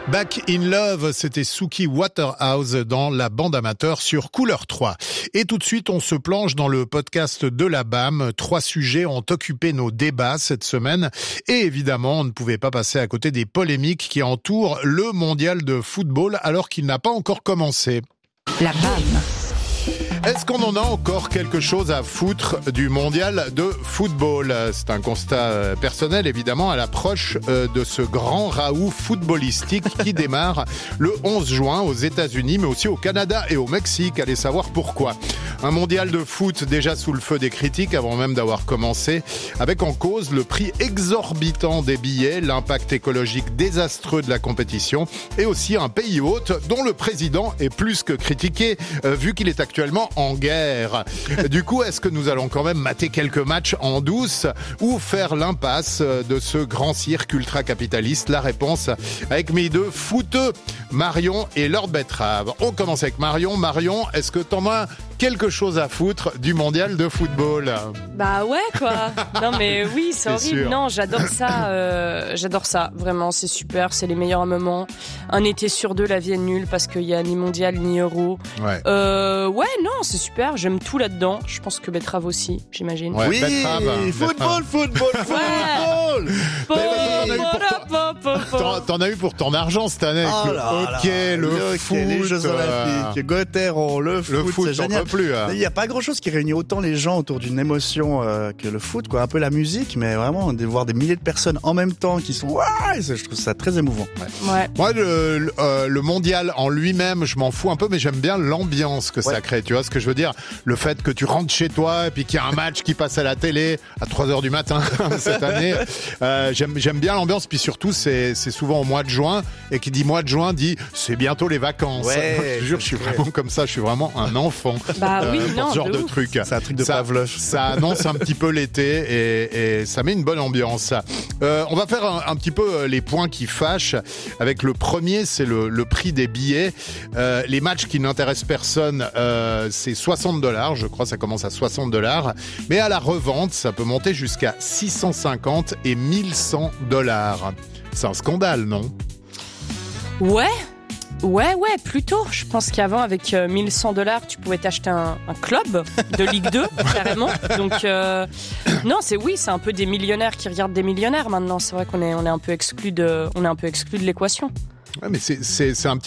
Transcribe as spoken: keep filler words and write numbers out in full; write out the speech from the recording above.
Back in Love, c'était Suki Waterhouse dans la bande amateur sur Couleur trois. Et tout de suite, on se plonge dans le podcast de la B A M. Trois sujets ont occupé nos débats cette semaine. Et évidemment, on ne pouvait pas passer à côté des polémiques qui entourent le mondial de football alors qu'il n'a pas encore commencé. La B A M. Est-ce qu'on en a encore quelque chose à foutre du mondial de football ? C'est un constat personnel, évidemment, à l'approche de ce grand raout footballistique qui démarre le onze juin aux États-Unis, mais aussi au Canada et au Mexique. Allez savoir pourquoi. Un mondial de foot déjà sous le feu des critiques avant même d'avoir commencé, avec en cause le prix exorbitant des billets, l'impact écologique désastreux de la compétition et aussi un pays hôte dont le président est plus que critiqué, euh, vu qu'il est actuellement en guerre. Du coup, est-ce que nous allons quand même mater quelques matchs en douce ou faire l'impasse de ce grand cirque ultra-capitaliste ? La réponse avec mes deux footeux, Marion et Lord Betrave. On commence avec Marion. Marion, est-ce que t'en as quelque chose à foutre du mondial de football ? Bah ouais quoi. Non mais oui, c'est, c'est horrible. Sûr. Non, j'adore ça. Euh, j'adore ça. Vraiment, c'est super. C'est les meilleurs moments. Un été sur deux, la vie est nulle parce qu'il y a ni mondial ni euro. Ouais. Euh, ouais, non, c'est super. J'aime tout là-dedans. Je pense que Betrave aussi, j'imagine. Ouais, Oui, Betrave, football, football, football. T'en, t'en as eu pour ton argent cette année. Oh avec là le là, hockey, le, le hockey, foot, les Jeux euh, Olympiques, Gauthieron, le foot, le foot, c'est j'en génial. peux plus. Hein. Il n'y a pas grand-chose qui réunit autant les gens autour d'une émotion euh, que le foot, quoi. Un peu la musique, mais vraiment de voir des milliers de personnes en même temps qui sont ouais, je trouve ça très émouvant. Ouais. Ouais. Moi, le, le, euh, le mondial en lui-même, je m'en fous un peu, mais j'aime bien l'ambiance que Ouais. ça crée. Tu vois ce que je veux dire ? Le fait que tu rentres chez toi et puis qu'il y a un match qui passe à la télé à trois heures du matin cette année. Euh, j'aime, j'aime bien l'ambiance. Puis surtout, c'est, c'est souvent au mois de juin. Et qui dit mois de juin dit c'est bientôt les vacances. Ouais, je te jure, je suis vraiment comme ça. Je suis vraiment un enfant. Bah oui, pour non, ce genre de de ouf. truc. C'est un truc de ça, Pavlov. Ça annonce un petit peu l'été et, et ça met une bonne ambiance. Euh, on va faire un, un petit peu les points qui fâchent. Avec le premier, c'est le, le prix des billets. Euh, les matchs qui n'intéressent personne, euh, c'est soixante dollars. Je crois que ça commence à soixante dollars. Mais à la revente, ça peut monter jusqu'à six cent cinquante et mille cent dollars. C'est un scandale, non ? Ouais. Ouais, ouais, plutôt. Je pense qu'avant, avec euh, mille cent dollars, tu pouvais t'acheter un, un club de Ligue deux, carrément. Donc, euh, non, c'est oui, c'est un peu des millionnaires qui regardent des millionnaires maintenant. C'est vrai qu'on est, on est un peu exclu de, on est un peu exclu de l'équation. Ouais, mais c'est, c'est, c'est un petit